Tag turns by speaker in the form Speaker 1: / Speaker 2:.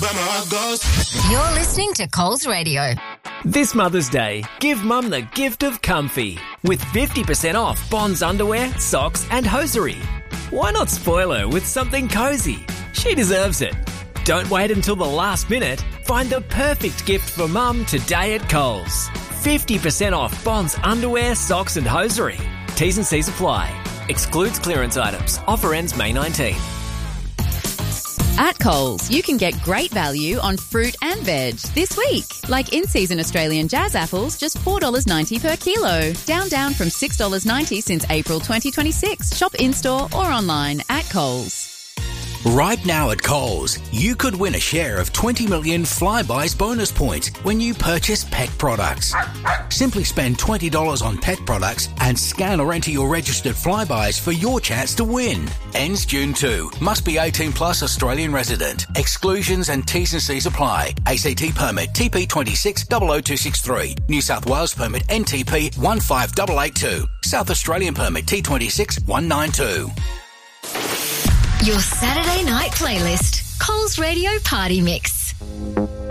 Speaker 1: where my heart goes.
Speaker 2: You're listening to Coles Radio.
Speaker 3: This Mother's Day, give Mum the gift of comfy with 50% off Bonds underwear, socks and hosiery. Why not spoil her with something cosy? She deserves it. Don't wait until the last minute. Find the perfect gift for Mum today at Coles. 50% off Bonds underwear, socks and hosiery. T's and C's apply. Excludes clearance items. Offer ends May 19.
Speaker 4: At Coles, you can get great value on fruit and veg this week. Like in-season Australian jazz apples, just $4.90 per kilo. Down from $6.90 since April 2026. Shop in-store or online at Coles.
Speaker 5: Right now at Coles, you could win a share of 20 million Flybuys bonus points when you purchase pet products. Simply spend $20 on pet products and scan or enter your registered Flybuys for your chance to win. Ends June 2. Must be 18 plus Australian resident. Exclusions and T's and C's apply. ACT permit TP26 00263. New South Wales permit NTP 15882. South Australian permit T26 192.
Speaker 2: Your Saturday night playlist. Coles Radio Party Mix.